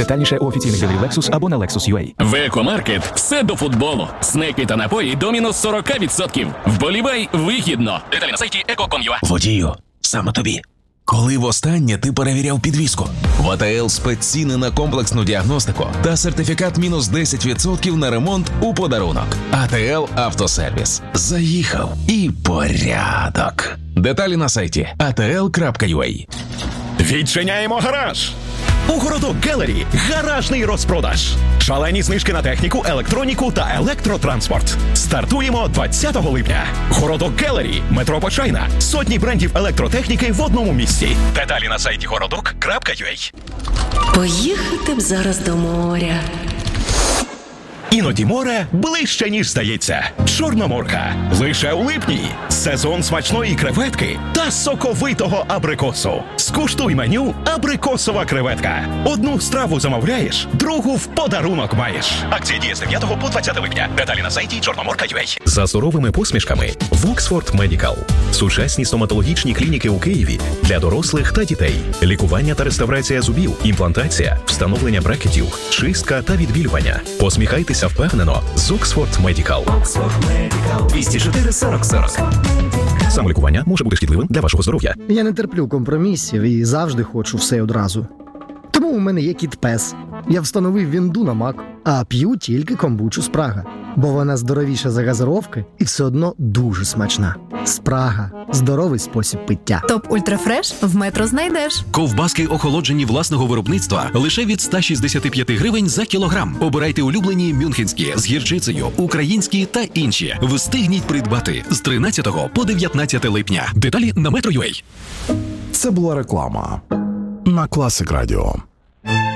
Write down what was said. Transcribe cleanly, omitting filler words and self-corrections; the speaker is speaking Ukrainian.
Детальніше у офіційних дилерів Lexus або на Lexus.ua. В Екомаркет все до футболу. Снеки та напої до мінус 40%. Вболівай вигідно. Деталі на сайті eco.com.ua. Водію, саме тобі. Коли востаннє ти перевіряв підвіску? В АТЛ спецціни на комплексну діагностику та сертифікат мінус 10% на ремонт у подарунок. АТЛ Автосервіс. Заїхав і порядок. Деталі на сайті atl.ua. Відчиняємо гараж! У Городок Гелері гаражний розпродаж. Шалені знижки на техніку, електроніку та електротранспорт. Стартуємо 20 липня. Городок Гелері, метро Почайна. Сотні брендів електротехніки в одному місці. Деталі на сайті городок.ua. Поїхати б зараз до моря. Іноді море ближче, ніж здається. Чорноморка. Лише у липні. Сезон смачної креветки та соковитого абрикосу. Скуштуй меню «Абрикосова креветка». Одну страву замовляєш, другу в подарунок маєш. Акція діє з 9 по 20 липня. Деталі на сайті чорноморка.ua. За суровими посмішками в Оксфорд Медікал. Сучасні стоматологічні клініки у Києві для дорослих та дітей. Лікування та реставрація зубів, імплантація, встановлення брекетів, чистка та відбілювання. Посміхайтеся впевнено з Оксфорд Медікал. 204 40 40. Самолікування може бути шкідливим для вашого здоров'я. Я не терплю компромісів і завжди хочу все одразу. Тому у мене є кіт-пес. Я встановив вінду на Мак, а п'ю тільки комбучу Спрага. Бо вона здоровіша за газировки і все одно дуже смачна. Спрага – здоровий спосіб пиття. Топ Ультрафреш в Метро знайдеш. Ковбаски охолоджені власного виробництва лише від 165 гривень за кілограм. Обирайте улюблені мюнхенські з гірчицею, українські та інші. Встигніть придбати з 13 по 19 липня. Деталі на Metro.ua. Це була реклама на Класик Радіо.